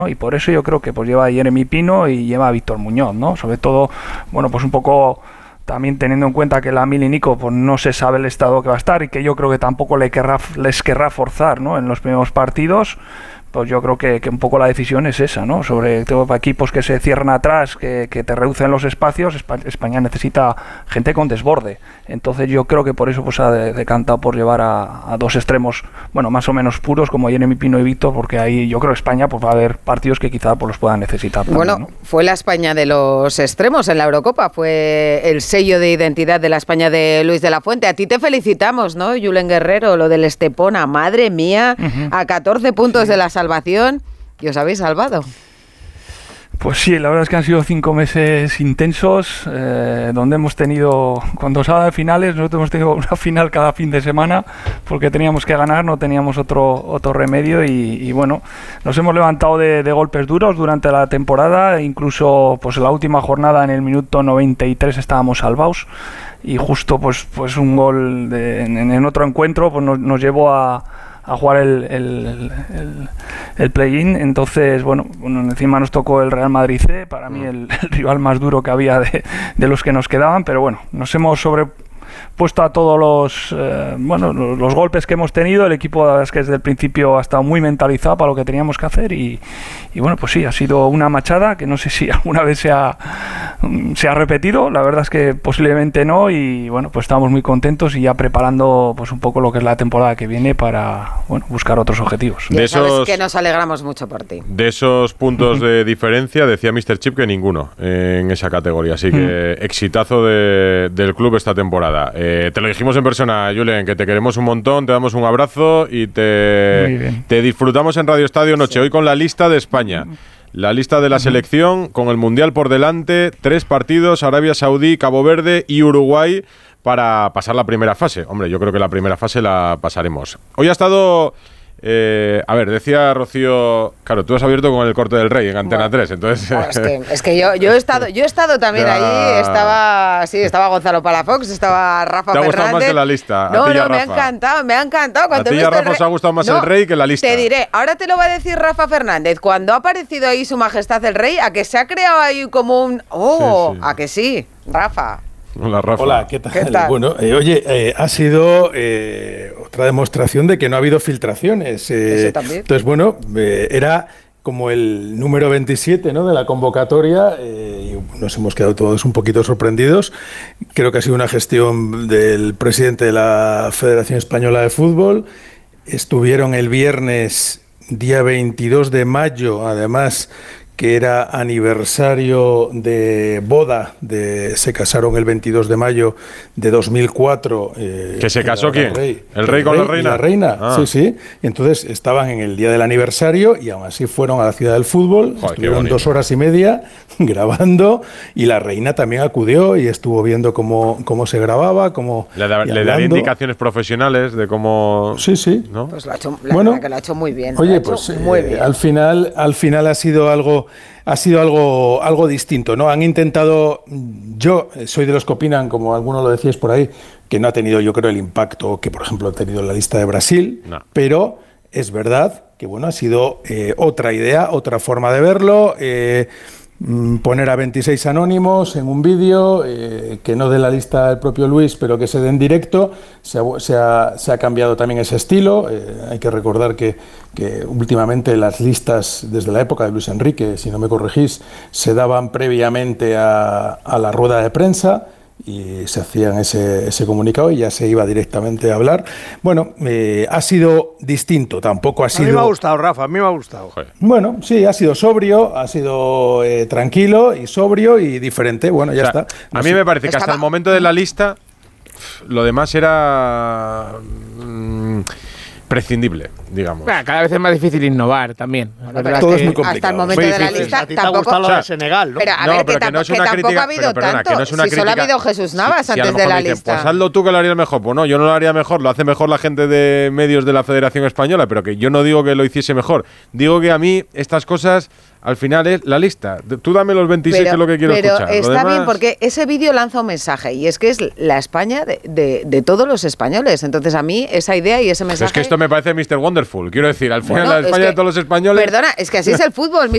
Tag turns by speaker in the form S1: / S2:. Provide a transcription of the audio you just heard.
S1: ¿no? Y por eso yo creo que pues lleva a Jeremy Pino y lleva a Víctor Muñoz, ¿no? Sobre todo, bueno, pues un poco también teniendo en cuenta que la Mili Nico pues no se sabe el estado que va a estar y que yo creo que tampoco les querrá forzar, ¿no? En los primeros partidos. Pues yo creo que un poco la decisión es esa, ¿no? Sobre todo equipos que se cierran atrás, que te reducen los espacios. España necesita gente con desborde. Entonces yo creo que por eso pues ha decantado por llevar a dos extremos, bueno, más o menos puros, como Jeremy Pino y Víctor, porque ahí yo creo que España pues va a haber partidos que quizá pues los puedan necesitar también,
S2: bueno, ¿no? Fue la España de los extremos en la Eurocopa, fue el sello de identidad de la España de Luis de la Fuente. A ti te felicitamos, ¿no, Julen Guerrero? Lo del Estepona, madre mía, a 14 puntos de la salvación, y os habéis salvado.
S1: Pues sí, la verdad es que han sido 5 meses intensos, donde hemos tenido, cuando se habla de finales, nosotros hemos tenido una final cada fin de semana, porque teníamos que ganar, no teníamos otro remedio, y bueno, nos hemos levantado de golpes duros durante la temporada, incluso pues en la última jornada, en el minuto 93, estábamos salvados, y justo pues un gol en otro encuentro pues nos llevó a jugar el play-in. Entonces, bueno, encima nos tocó el Real Madrid C, para mí el rival más duro que había de los que nos quedaban, pero bueno, nos hemos sobrepuesto a todos los golpes que hemos tenido. El equipo es que desde el principio ha estado muy mentalizado para lo que teníamos que hacer, y bueno, pues sí, ha sido una machada que no sé si alguna vez se ha repetido. La verdad es que posiblemente no, y bueno, pues estamos muy contentos y ya preparando pues un poco lo que es la temporada que viene para, bueno, buscar otros objetivos.
S2: Ya sabes que nos alegramos mucho por ti.
S3: De esos puntos de diferencia, decía Mr. Chip que ninguno en esa categoría, así que exitazo del club esta temporada. Te lo dijimos en persona, Julen, que te queremos un montón, te damos un abrazo y te disfrutamos en Radio Estadio Noche, hoy con la lista de España. La lista de la selección, con el Mundial por delante, 3 partidos, Arabia Saudí, Cabo Verde y Uruguay, para pasar la primera fase. Hombre, yo creo que la primera fase la pasaremos. Hoy ha estado... a ver, decía Rocío, claro, tú has abierto con el Corte del Rey en Antena 3, entonces...
S2: Es que yo he estado también allí, estaba Gonzalo Palafox, estaba Rafa Fernández.
S3: ¿Te ha gustado más que la lista?
S2: No, me ha encantado.
S3: Cuando a ti y a Rafa os ha gustado más el Rey que la lista.
S2: Te diré, ahora te lo va a decir Rafa Fernández, cuando ha aparecido ahí Su Majestad el Rey, a que se ha creado ahí como un... ¡Oh! Sí. A que sí, Rafa.
S3: Hola, Rafa.
S4: Hola, ¿qué tal? Bueno, ha sido otra demostración de que no ha habido filtraciones.
S2: Eso también.
S4: Entonces, bueno, era como el número 27, ¿no?, de la convocatoria, y nos hemos quedado todos un poquito sorprendidos. Creo que ha sido una gestión del presidente de la Federación Española de Fútbol. Estuvieron el viernes, día 22 de mayo, además, que era aniversario de boda, se casaron el 22 de mayo de 2004.
S3: ¿Que se casó quién? ¿El rey con la reina?
S4: La reina, sí. Y entonces estaban en el día del aniversario y aún así fueron a la Ciudad del Fútbol. Joder, estuvieron 2 horas y media grabando, y la reina también acudió y estuvo viendo cómo se grababa,
S3: le daría indicaciones profesionales de cómo...
S4: Sí.
S3: ¿no?
S2: Pues la verdad que lo ha hecho muy bien.
S4: Oye, pues muy bien. Al final ha sido algo distinto, ¿no? Han intentado, yo soy de los que opinan, como algunos lo decíais por ahí, que no ha tenido, yo creo, el impacto que, por ejemplo, ha tenido la lista de Brasil, no. Pero es verdad que, bueno, ha sido otra idea, otra forma de verlo, poner a 26 anónimos en un vídeo, que no dé la lista el propio Luis, pero que se dé en directo. Se ha cambiado también ese estilo. Hay que recordar que últimamente las listas, desde la época de Luis Enrique, si no me corregís, se daban previamente a la rueda de prensa y se hacían ese comunicado y ya se iba directamente a hablar. Bueno, ha sido distinto, tampoco ha sido...
S5: A mí me ha gustado, Rafa, a mí me ha gustado.
S4: Bueno, sí, ha sido sobrio, ha sido tranquilo y sobrio y diferente. Bueno, ya está.
S3: A mí me parece que hasta el momento de la lista lo demás era... prescindible, digamos.
S6: Bueno, cada vez es más difícil innovar también.
S4: Todo es muy complicado.
S2: Hasta el momento de la lista
S5: a ti te ha gustado lo de Senegal, ¿no?
S2: Pero a ver, que tampoco ha habido tanto. Si solo ha habido Jesús Navas antes de la lista.
S3: Pues hazlo tú, que lo harías mejor. Pues no, yo no lo haría mejor. Lo hace mejor la gente de medios de la Federación Española, pero que yo no digo que lo hiciese mejor. Digo que a mí estas cosas... Al final es la lista. Tú dame los 26, que es lo que quiero escuchar.
S2: Pero está bien, porque ese vídeo lanza un mensaje, y es que es la España de todos los españoles. Entonces a mí esa idea y ese mensaje...
S3: Es que esto me parece Mr. Wonderful. Quiero decir, al final la España de todos los españoles...
S2: Perdona, es que así es el fútbol, Mr.